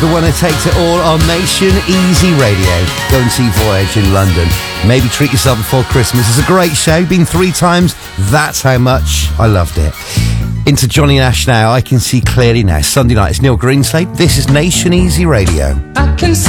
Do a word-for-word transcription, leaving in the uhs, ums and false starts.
The one that takes it all on Nation Easy Radio. Go and see Voyage in London. Maybe treat yourself before Christmas. It's a great show. Been three times. That's how much I loved it. Into Johnny Nash now. I can see clearly now. Sunday night. It's Neil Greenslade. This is Nation Easy Radio. I can see